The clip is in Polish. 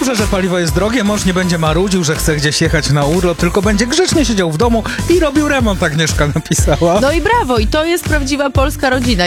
dobrze, że paliwo jest drogie, mąż nie będzie marudził, że chce gdzieś jechać na urlop, tylko będzie grzecznie siedział w domu i robił remont, Agnieszka napisała. No i brawo, i to jest prawdziwa polska rodzina.